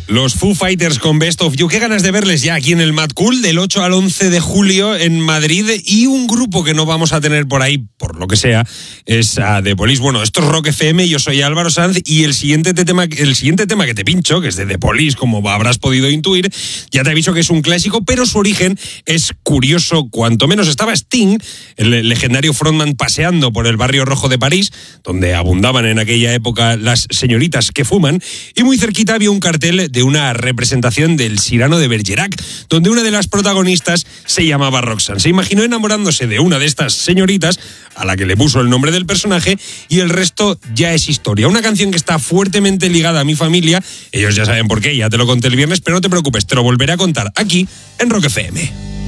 Los Foo Fighters con Best of You. Qué ganas de verles ya aquí en el Mad Cool del 8 al 11 de julio en Madrid. Y un grupo que no vamos a tener por ahí, por lo que sea, es The Police. Bueno, esto es Rock FM, yo soy Álvaro Sanz y el siguiente tema que te pincho, que es de The Police, como habrás podido intuir, ya te aviso que es un clásico, pero su origen es curioso. Cuanto menos estaba Sting, el legendario frontman, paseando por el barrio rojo de París, donde abundaban en aquella época las señoritas que fuman, y muy cerquita había un cartel de una representación del Cyrano de Bergerac, donde una de las protagonistas se llamaba Roxanne. Se imaginó enamorándose de una de estas señoritas, a la que le puso el nombre del personaje, y el resto ya es historia. Una canción que está fuertemente ligada a mi familia, ellos ya saben por qué, ya te lo conté el viernes, pero no te preocupes, te lo volveré a contar aquí en Rock FM.